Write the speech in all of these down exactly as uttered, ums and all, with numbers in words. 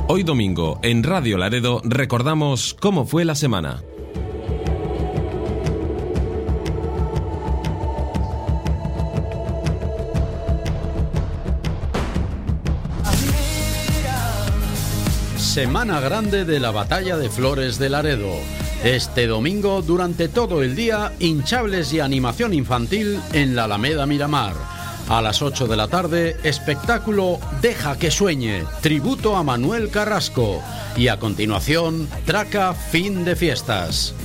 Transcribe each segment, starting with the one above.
Hoy domingo, en Radio Laredo, recordamos cómo fue la semana. Semana grande de la Batalla de Flores de Laredo. Este domingo, durante todo el día, hinchables y animación infantil en la Alameda Miramar. A las ocho de la tarde, espectáculo Deja que sueñe, tributo a Manuel Carrasco. Y a continuación, Traca fin de fiestas.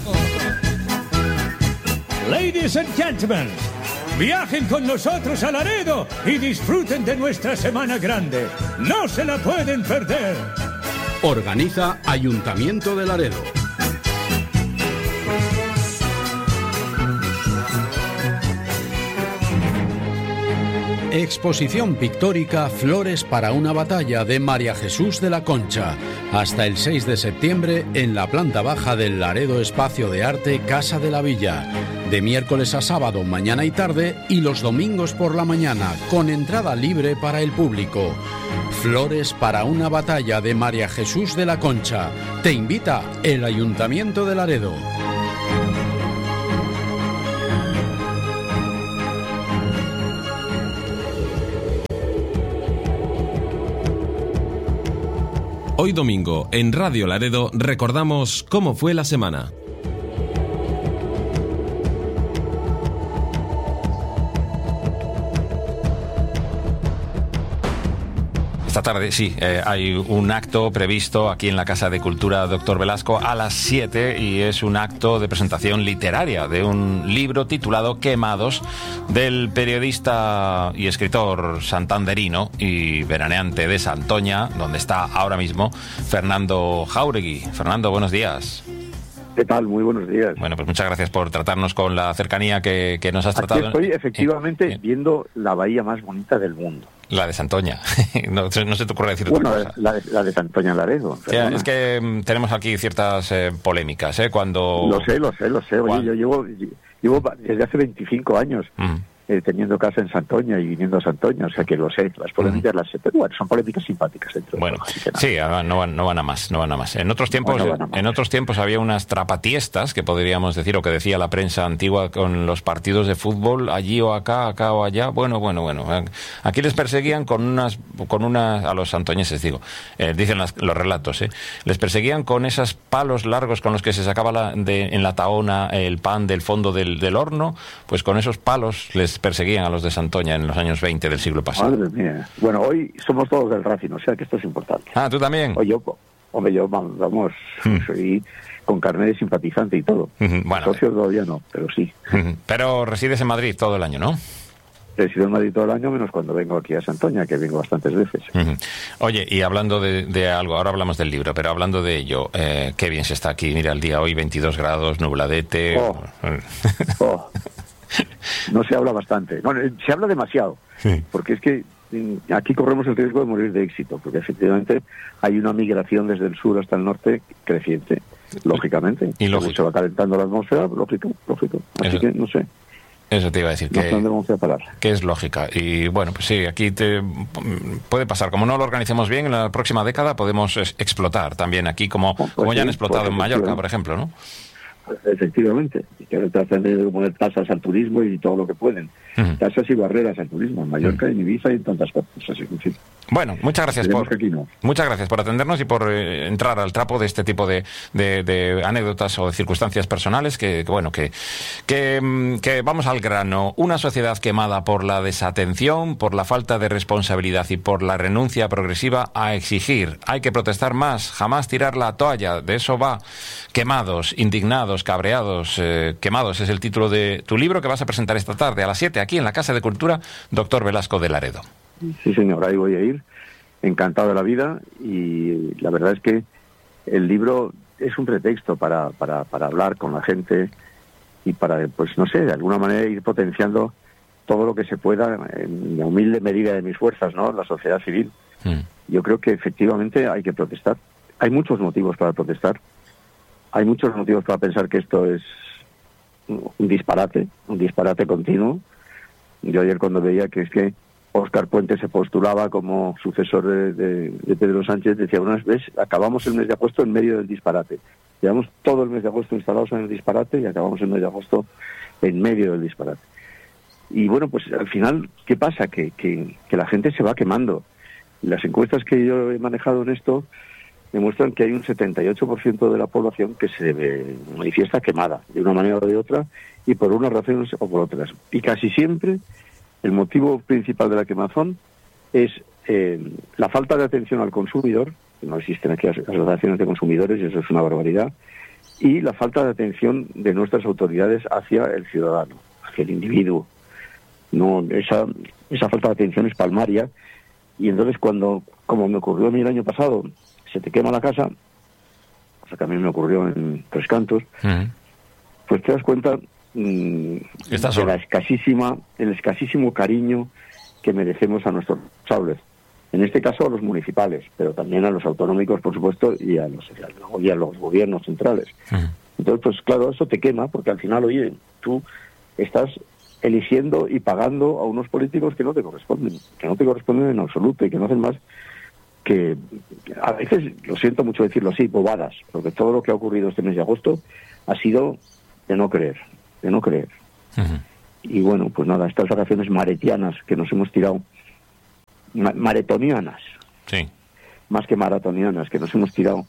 Ladies and gentlemen, viajen con nosotros a Laredo y disfruten de nuestra semana grande. No se la pueden perder. Organiza Ayuntamiento de Laredo. Exposición pictórica Flores para una batalla de María Jesús de la Concha. Hasta el seis de septiembre en la planta baja del Laredo Espacio de Arte Casa de la Villa. De miércoles a sábado, mañana y tarde, y los domingos por la mañana, con entrada libre para el público. Flores para una batalla de María Jesús de la Concha. Te invita el Ayuntamiento de Laredo. Hoy domingo, en Radio Laredo, recordamos cómo fue la semana. Esta tarde, sí, eh, hay un acto previsto aquí en la Casa de Cultura Doctor Velasco a las siete y es un acto de presentación literaria de un libro titulado Quemados del periodista y escritor santanderino y veraneante de Santoña, donde está ahora mismo Fernando Jáuregui. Fernando, buenos días. ¿Qué tal? Muy buenos días. Bueno, pues muchas gracias por tratarnos con la cercanía que, que nos has tratado. Aquí estoy efectivamente eh, eh. viendo la bahía más bonita del mundo. La de Santoña. no, no se te ocurre decir bueno, otra cosa. La de, la de Santoña Laredo. Ya, es que um, tenemos aquí ciertas eh, polémicas, ¿eh? Cuando... Lo sé, lo sé, lo sé. Oye, yo llevo, llevo desde hace veinticinco años mm. eh, teniendo casa en Santoña y viniendo a Santoña, o sea que lo sé. Las polémicas mm. las sé, pero bueno, son polémicas simpáticas. Dentro bueno, de todo, sí, no van, no van a más, no van a más. En otros tiempos, no, no en otros tiempos había unas trapatiestas, que podríamos decir, o que decía la prensa antigua con los partidos de fútbol, allí o acá, acá o allá. Bueno, bueno, bueno. Aquí les perseguían con unas, con unas a los santoñeses, digo, eh, dicen las, los relatos, ¿eh? Les perseguían con esos palos largos con los que se sacaba la, de, en la tahona el pan del fondo del, del horno, pues con esos palos les perseguían a los de Santoña en los años veinte del siglo pasado. Madre mía. Bueno, hoy somos todos del Racing, o sea que esto es importante. Ah, ¿tú también? O yo, hombre, yo, vamos, hmm. soy con carnet de simpatizante y todo. Uh-huh. Bueno, socio todavía no, pero sí. Uh-huh. Pero resides en Madrid todo el año, ¿no? Resido en Madrid todo el año, menos cuando vengo aquí a Santoña, que vengo bastantes veces. Uh-huh. Oye, y hablando de, de algo, ahora hablamos del libro, pero hablando de ello, eh, qué bien se está aquí. Mira, el día hoy, veintidós grados, nubladete. Oh. Oh. No se habla bastante. No, se habla demasiado. Sí. Porque es que aquí corremos el riesgo de morir de éxito, porque efectivamente hay una migración desde el sur hasta el norte creciente, lógicamente. Y lógico. Se va calentando la atmósfera, lógico, lógico. Así Eso. que, no sé. Eso te iba a decir, no que, vamos a parar. que es lógica. Y bueno, pues sí, aquí te puede pasar. Como no lo organicemos bien, en la próxima década podemos explotar también aquí, como, pues como sí, ya han explotado pues en Mallorca, por ejemplo, ¿no? Efectivamente, y que tratan de poner tasas al turismo y todo lo que pueden. Uh-huh. Tasas y barreras al turismo en Mallorca, uh-huh. en Ibiza y en tantas cosas. Así que, sí. Bueno, muchas gracias por no. muchas gracias por atendernos y por eh, entrar al trapo de este tipo de, de, de anécdotas o de circunstancias personales que, que bueno, que, que, que vamos al grano. Una sociedad quemada por la desatención, por la falta de responsabilidad y por la renuncia progresiva a exigir. Hay que protestar más, jamás tirar la toalla. De eso va. Quemados, indignados, cabreados, eh, quemados es el título de tu libro que vas a presentar esta tarde a las siete aquí en la Casa de Cultura Doctor Velasco de Laredo. Sí, señor, ahí voy a ir, encantado de la vida, y la verdad es que el libro es un pretexto para, para, para hablar con la gente y para, pues no sé, de alguna manera ir potenciando todo lo que se pueda en la humilde medida de mis fuerzas, ¿no? La sociedad civil. Mm. Yo creo que efectivamente hay que protestar. Hay muchos motivos para protestar. Hay muchos motivos para pensar que esto es un disparate, un disparate continuo. Yo ayer cuando veía que es que Óscar Puente se postulaba como sucesor de, de, de Pedro Sánchez, decía, una vez acabamos el mes de agosto en medio del disparate. Llevamos todo el mes de agosto instalados en el disparate y acabamos el mes de agosto en medio del disparate. Y bueno, pues al final, ¿qué pasa? Que, que, que la gente se va quemando. Las encuestas que yo he manejado en esto demuestran que hay un setenta y ocho por ciento de la población que se ve, manifiesta quemada, de una manera o de otra, y por unas razones o por otras. Y casi siempre el motivo principal de la quemazón es eh, la falta de atención al consumidor, que no existen aquí asociaciones de consumidores y eso es una barbaridad, y la falta de atención de nuestras autoridades hacia el ciudadano, hacia el individuo. No, esa, esa falta de atención es palmaria, y entonces cuando, como me ocurrió a mí el año pasado, se te quema la casa, cosa que a mí me ocurrió en Tres Cantos, uh-huh. pues te das cuenta mmm, de la escasísima, el escasísimo cariño que merecemos a nuestros responsables. En este caso a los municipales, pero también a los autonómicos, por supuesto, y a los, y a los gobiernos centrales. Uh-huh. Entonces, pues claro, eso te quema, porque al final, oye, tú estás eligiendo y pagando a unos políticos que no te corresponden, que no te corresponden en absoluto y que no hacen más que, a veces, lo siento mucho decirlo así, bobadas, porque todo lo que ha ocurrido este mes de agosto ha sido de no creer, de no creer. Uh-huh. Y bueno, pues nada, estas vacaciones maretianas que nos hemos tirado, ma- maratonianas, sí. más que maratonianas, que nos hemos tirado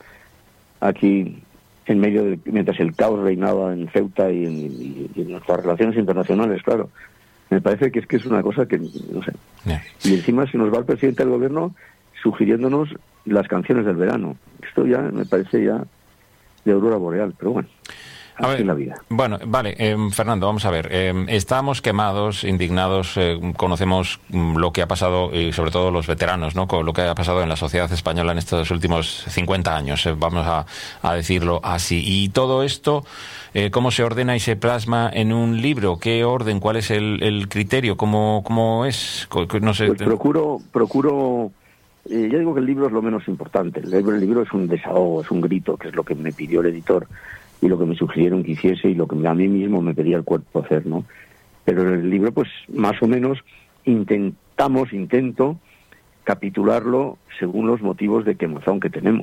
aquí en medio de, mientras el caos reinaba en Ceuta y en, y, y en nuestras relaciones internacionales, claro. Me parece que es que es una cosa que, no sé. Yeah. Y encima se nos va el presidente del gobierno sugiriéndonos las canciones del verano. Esto ya me parece ya de aurora boreal, pero bueno. A ver, la vida. Bueno, vale, eh, Fernando, vamos a ver. Eh, estamos quemados, indignados, eh, conocemos mm, lo que ha pasado, y sobre todo los veteranos, ¿no? Con lo que ha pasado en la sociedad española en estos últimos cincuenta años, eh, vamos a, a decirlo así. Y todo esto, eh, ¿cómo se ordena y se plasma en un libro? ¿Qué orden? ¿Cuál es el, el criterio? ¿Cómo, cómo es? No sé. Pues procuro, procuro... Eh, yo digo que el libro es lo menos importante. El libro, el libro es un desahogo, es un grito, que es lo que me pidió el editor y lo que me sugirieron que hiciese y lo que a mí mismo me pedía el cuerpo hacer, ¿no? Pero en el libro, pues, más o menos intentamos, intento capitularlo según los motivos de quemazón que tenemos.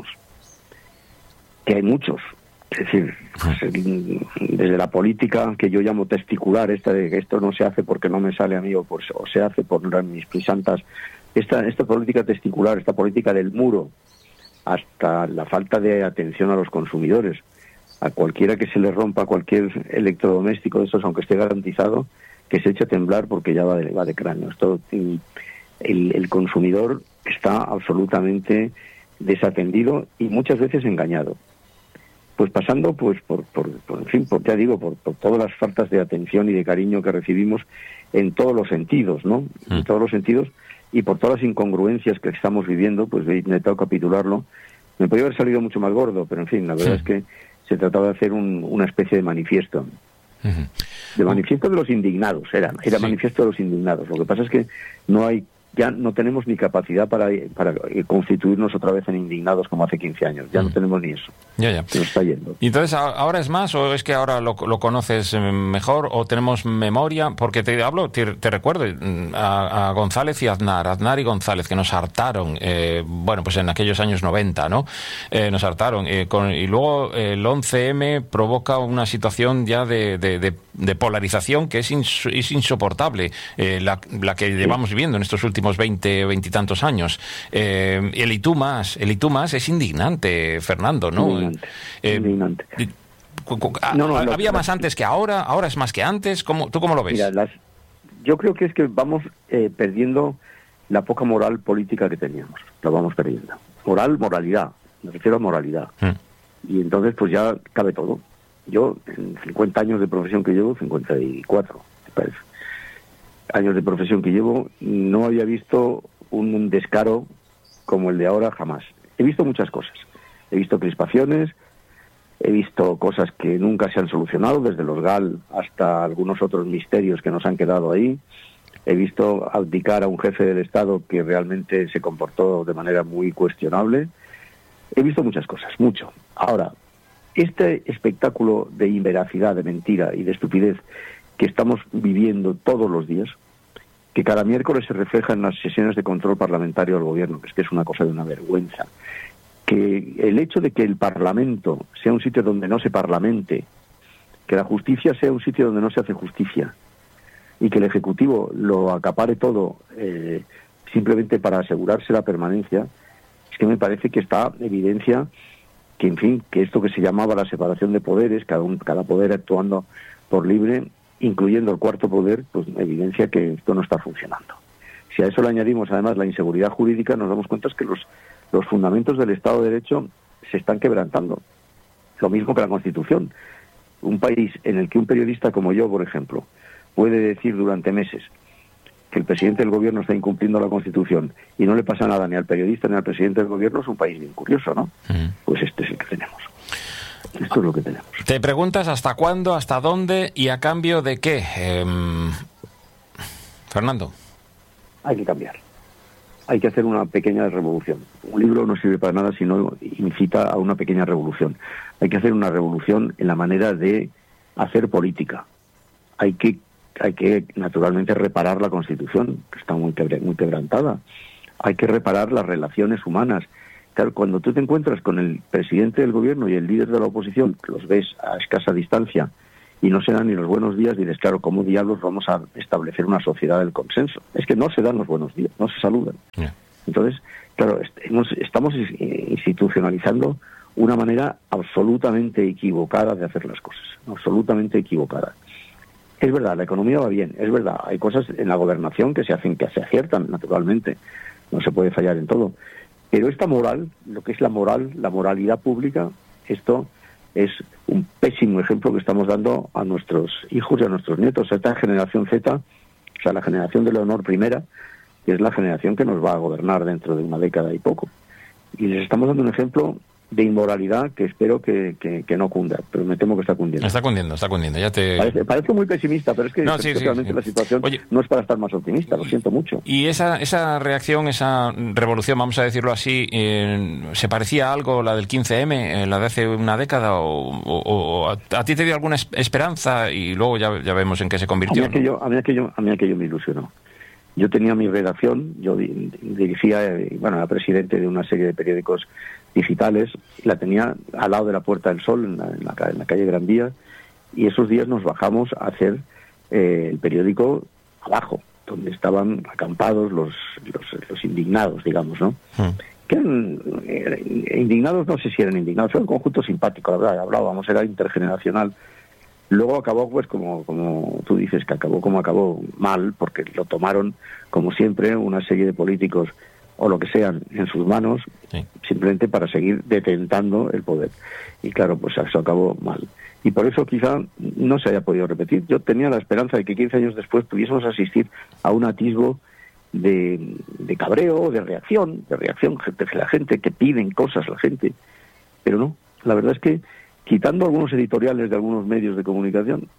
Que hay muchos. Es decir, pues, desde la política, que yo llamo testicular, esta de que esto no se hace porque no me sale a mí o, por, o se hace por mis prisantas, esta, esta política testicular, esta política del muro, hasta la falta de atención a los consumidores. A cualquiera que se le rompa cualquier electrodoméstico de estos, aunque esté garantizado, que se eche a temblar porque ya va de, va de cráneo. Esto, el, el consumidor está absolutamente desatendido y muchas veces engañado. Pues pasando, pues por, por, por en fin, por, ya digo, por, por todas las faltas de atención y de cariño que recibimos en todos los sentidos, ¿no? Mm. En todos los sentidos, y por todas las incongruencias que estamos viviendo, pues he intentado capitularlo. Me podría haber salido mucho más gordo, pero en fin, la verdad sí. es que se trataba de hacer un, una especie de manifiesto. Uh-huh. De manifiesto de los indignados, era, era sí. manifiesto de los indignados. Lo que pasa es que no hay, ya no tenemos ni capacidad para, para constituirnos otra vez en indignados como hace quince años. Ya uh-huh. no tenemos ni eso. Ya, ya. Se nos está yendo. ¿Y entonces ahora es más o es que ahora lo, lo conoces mejor o tenemos memoria? Porque te hablo, te, te recuerdo a, a González y Aznar, Aznar y González, que nos hartaron, eh, bueno, pues en aquellos años noventa, ¿no? Eh, nos hartaron. Eh, con, y luego eh, el once eme provoca una situación ya de, de, de, de polarización que es, ins, es insoportable, eh, la, la que sí. llevamos viviendo en estos últimos veinte, veintitantos años. Eh, el y tú más, el y tú más es indignante, Fernando, ¿no? Eh, indignante. No, no, ¿Había lo, más antes que ahora? ¿Ahora es más que antes? ¿Cómo, ¿Tú cómo lo ves? Mira, las, yo creo que es que vamos eh, perdiendo la poca moral política que teníamos. La vamos perdiendo. Moral, moralidad. Me refiero a moralidad. Mm. Y entonces, pues ya cabe todo. Yo, en cincuenta años de profesión que llevo, cincuenta y cuatro, me parece, años de profesión que llevo, no había visto un, un descaro como el de ahora jamás. He visto muchas cosas. He visto crispaciones, he visto cosas que nunca se han solucionado, desde los G A L hasta algunos otros misterios que nos han quedado ahí. He visto abdicar a un jefe del Estado que realmente se comportó de manera muy cuestionable. He visto muchas cosas, mucho. Ahora, este espectáculo de inveracidad, de mentira y de estupidez que estamos viviendo todos los días, que cada miércoles se refleja en las sesiones de control parlamentario del gobierno, que es que es una cosa de una vergüenza, que el hecho de que el Parlamento sea un sitio donde no se parlamente, que la justicia sea un sitio donde no se hace justicia, y que el Ejecutivo lo acapare todo eh, simplemente para asegurarse la permanencia, es que me parece que está evidencia que, en fin, que esto que se llamaba la separación de poderes, cada, un, cada poder actuando por libre, incluyendo el cuarto poder, pues evidencia que esto no está funcionando. Si a eso le añadimos además la inseguridad jurídica, nos damos cuenta que los, los fundamentos del Estado de Derecho se están quebrantando. Lo mismo que la Constitución. Un país en el que un periodista como yo, por ejemplo, puede decir durante meses que el presidente del gobierno está incumpliendo la Constitución y no le pasa nada ni al periodista ni al presidente del gobierno, es un país bien curioso, ¿no? Mm. Pues este es el que tenemos. Esto es lo que tenemos. Te preguntas hasta cuándo, hasta dónde y a cambio de qué, eh, Fernando. Hay que cambiar. Hay que hacer una pequeña revolución. Un libro no sirve para nada si no incita a una pequeña revolución. Hay que hacer una revolución en la manera de hacer política. Hay que, hay que naturalmente reparar la Constitución, que está muy, quebr- muy quebrantada. Hay que reparar las relaciones humanas. Claro, cuando tú te encuentras con el presidente del gobierno y el líder de la oposición, que los ves a escasa distancia y no se dan ni los buenos días, dices, claro, ¿cómo diablos vamos a establecer una sociedad del consenso? Es que no se dan los buenos días, no se saludan. Yeah. Entonces, claro, est- estamos institucionalizando una manera absolutamente equivocada de hacer las cosas, absolutamente equivocada. Es verdad, la economía va bien, es verdad, hay cosas en la gobernación que se hacen, que se aciertan, naturalmente, no se puede fallar en todo. Pero esta moral, lo que es la moral, la moralidad pública, esto es un pésimo ejemplo que estamos dando a nuestros hijos y a nuestros nietos. Esta generación Z, o sea, la generación de Leonor primera, que es la generación que nos va a gobernar dentro de una década y poco. Y les estamos dando un ejemplo de inmoralidad que espero que, que, que no cunda, pero me temo que está cundiendo. Está cundiendo, está cundiendo. Ya te... Parece, parece muy pesimista, pero es que no, sí, realmente sí, sí. la situación Oye, no es para estar más optimista, lo siento mucho. Y esa, esa reacción, esa revolución, vamos a decirlo así, eh, ¿se parecía a algo la del quince eme, eh, la de hace una década? ¿O, o, o a, a ti te dio alguna esperanza y luego ya, ya vemos en qué se convirtió? A mí aquello, a mí aquello, a mí aquello me ilusionó. Yo tenía mi redacción, yo dirigía, bueno, era presidente de una serie de periódicos digitales, la tenía al lado de la Puerta del Sol, en la, en la, en la calle Gran Vía, y esos días nos bajamos a hacer eh, el periódico abajo, donde estaban acampados los, los, los indignados, digamos, ¿no? Hmm. Que eran eh, indignados, no sé si eran indignados, era un conjunto simpático, la verdad, hablábamos, era intergeneracional. Luego acabó, pues, como, como tú dices, que acabó como acabó mal, porque lo tomaron, como siempre, una serie de políticos, o lo que sean, en sus manos, sí, simplemente para seguir detentando el poder. Y claro, pues eso acabó mal. Y por eso quizá no se haya podido repetir. Yo tenía la esperanza de que quince años después pudiésemos asistir a un atisbo de, de cabreo, de reacción, de reacción de la gente, que piden cosas la gente. Pero no, la verdad es que quitando algunos editoriales de algunos medios de comunicación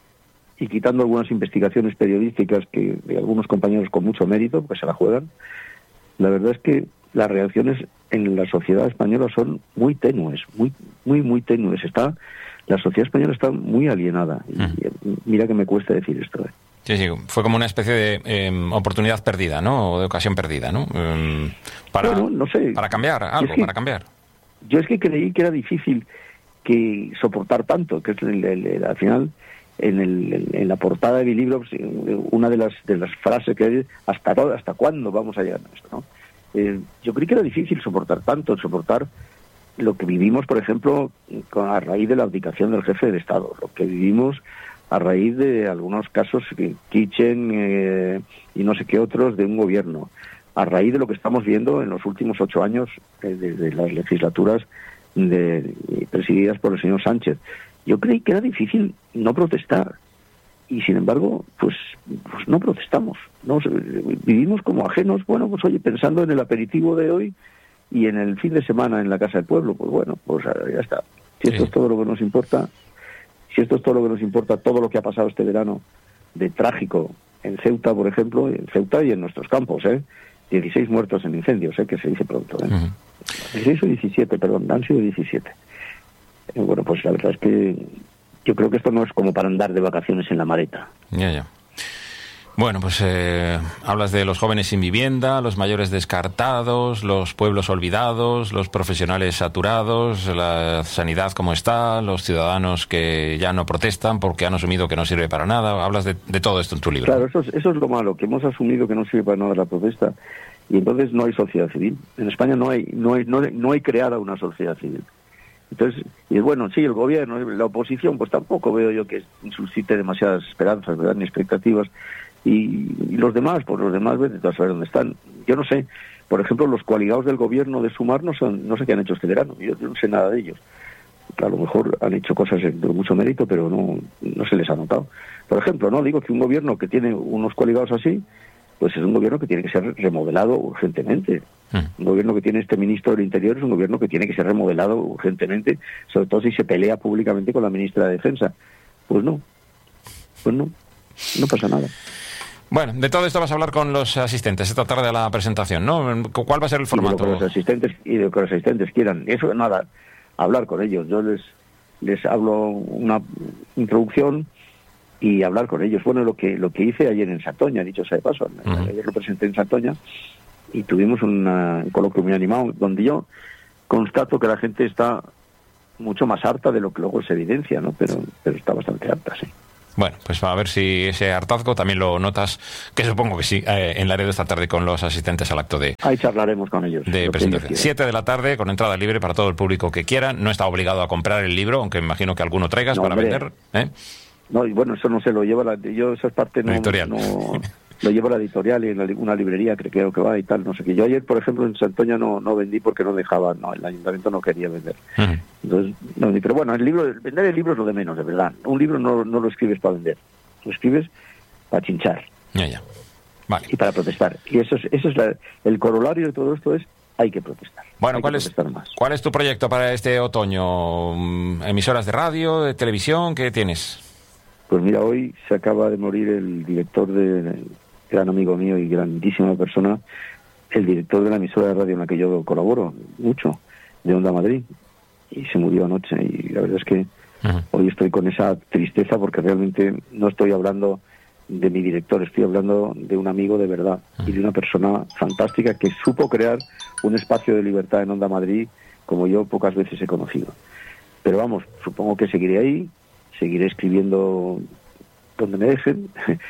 y quitando algunas investigaciones periodísticas que de algunos compañeros con mucho mérito, porque se la juegan, la verdad es que las reacciones en la sociedad española son muy tenues, muy muy muy tenues. Está, la sociedad española está muy alienada. Y, uh-huh. Mira que me cuesta decir esto. ¿eh? Sí, sí, fue como una especie de eh, oportunidad perdida, ¿no? O de ocasión perdida, ¿no? Um, para, bueno, no sé. Para cambiar algo, es que, para cambiar. Yo es que creí que era difícil que soportar tanto, que es el, el, el, al final en, el, en la portada de mi libro una de las de las frases que es hasta hasta cuándo vamos a llegar a esto, ¿no? Eh, yo creí que era difícil soportar tanto, soportar lo que vivimos, por ejemplo, con, a raíz de la abdicación del jefe del Estado, lo que vivimos a raíz de algunos casos, Kitchen eh, y no sé qué otros, de un gobierno, a raíz de lo que estamos viendo en los últimos ocho años eh, desde las legislaturas de, presididas por el señor Sánchez. Yo creí que era difícil no protestar y sin embargo pues, pues no protestamos, no vivimos como ajenos, bueno, pues oye, pensando en el aperitivo de hoy y en el fin de semana en la Casa del Pueblo, pues bueno, pues ya está. Si esto sí. es todo lo que nos importa, si esto es todo lo que nos importa, todo lo que ha pasado este verano de trágico en Ceuta, por ejemplo, en Ceuta y en nuestros campos, ¿eh? dieciséis muertos en incendios, ¿eh? Que se dice pronto, ¿eh? Uh-huh. dieciséis o diecisiete, perdón, han sido diecisiete. Eh, bueno, pues la verdad es que yo creo que esto no es como para andar de vacaciones en la maleta. Ya, ya. Bueno, pues eh, hablas de los jóvenes sin vivienda, los mayores descartados, los pueblos olvidados, los profesionales saturados, la sanidad como está, los ciudadanos que ya no protestan porque han asumido que no sirve para nada. Hablas de, de todo esto en tu libro. Claro, eso es, eso es lo malo, que hemos asumido que no sirve para nada la protesta y entonces no hay sociedad civil. En España no hay, no hay, no, no hay creada una sociedad civil. Entonces, y bueno, sí, el gobierno, la oposición, pues tampoco veo yo que suscite demasiadas esperanzas, ¿verdad?, ni expectativas. Y, y los demás, pues los demás, vete a saber dónde están. Yo no sé, por ejemplo, los coaligados del gobierno de Sumar no, son, no sé qué han hecho este verano, yo no sé nada de ellos. A lo mejor han hecho cosas de mucho mérito, pero no, no se les ha notado. Por ejemplo, no digo que un gobierno que tiene unos coaligados así, pues es un gobierno que tiene que ser remodelado urgentemente. Mm. Un gobierno que tiene este ministro del Interior es un gobierno que tiene que ser remodelado urgentemente, sobre todo si se pelea públicamente con la ministra de Defensa. Pues no, pues no, no pasa nada. Bueno, de todo esto vas a hablar con los asistentes esta tarde a la presentación, ¿no? ¿Cuál va a ser el formato? Y de lo que los asistentes, y de lo que los asistentes quieran. Eso nada, hablar con ellos. Yo les les hablo una introducción y hablar con ellos. Bueno, lo que lo que hice ayer en Santoña, dicho sea de paso. Uh-huh. Ayer lo presenté en Santoña y tuvimos una, un coloquio muy animado donde yo constato que la gente está mucho más harta de lo que luego se evidencia, ¿no? Pero, pero está bastante harta, sí. Bueno, pues a ver si ese hartazgo también lo notas, que supongo que sí, eh, en Laredo esta tarde con los asistentes al acto de... Ahí charlaremos con ellos. De presentación. Siete de la tarde, con entrada libre para todo el público que quiera. No está obligado a comprar el libro, aunque me imagino que alguno traigas no, para hombre. vender. ¿eh? No, y bueno, eso no se lo lleva la... Yo esa parte no... Editorial. no lo llevo a la editorial y en la, una librería que creo que va y tal, no sé qué. Yo ayer, por ejemplo, en Santoña no, no vendí porque no dejaba, no, el ayuntamiento no quería vender. Uh-huh. Entonces, no vendí. Pero bueno, el libro, vender el libro es lo de menos, de verdad. Un libro no, no lo escribes para vender. Lo escribes para chinchar. Ya, ya. Vale. Y para protestar. Y eso es, eso es la, el corolario de todo esto es hay que protestar. Bueno, hay ¿cuál es, ¿cuál es tu proyecto para este otoño? ¿Emisoras de radio, de televisión? ¿Qué tienes? Pues mira, hoy se acaba de morir el director de... gran amigo mío y grandísima persona, el director de la emisora de radio en la que yo colaboro mucho, de Onda Madrid, y se murió anoche. Y la verdad es que uh-huh. hoy estoy con esa tristeza porque realmente no estoy hablando de mi director, estoy hablando de un amigo de verdad uh-huh. y de una persona fantástica que supo crear un espacio de libertad en Onda Madrid como yo pocas veces he conocido. Pero vamos, supongo que seguiré ahí, seguiré escribiendo donde me dejen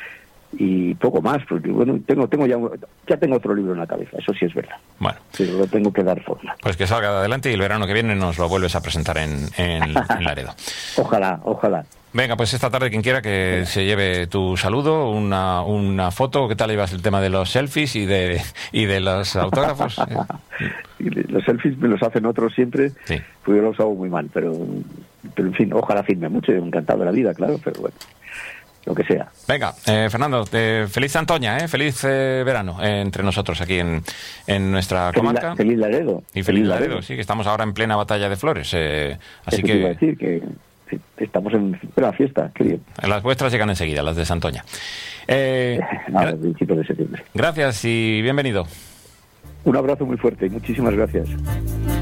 y poco más, porque bueno, tengo tengo ya ya tengo otro libro en la cabeza, eso sí es verdad. Bueno, pero lo tengo que dar forma. Pues que salga adelante y el verano que viene nos lo vuelves a presentar en, en, en Laredo. Ojalá, ojalá. Venga, pues esta tarde quien quiera que se lleve tu saludo, una una foto. ¿Qué tal llevas el tema de los selfies y de y de los autógrafos? Los selfies me los hacen otros siempre, sí. Pues yo los hago muy mal, pero, pero en fin, ojalá firme mucho, encantado de la vida, claro, pero bueno. Lo que sea. Venga, eh, Fernando, eh, feliz Santoña, eh, feliz eh, verano eh, entre nosotros aquí en, en nuestra feliz comarca. La, feliz Laredo. Y feliz, feliz Laredo, Laredo, sí, que estamos ahora en plena batalla de flores. Eh, así Eso que. Te iba a decir que estamos en plena fiesta, qué bien. Las vuestras llegan enseguida, las de Santoña. Eh, a gra- principios de septiembre. Gracias y bienvenido. Un abrazo muy fuerte y muchísimas gracias.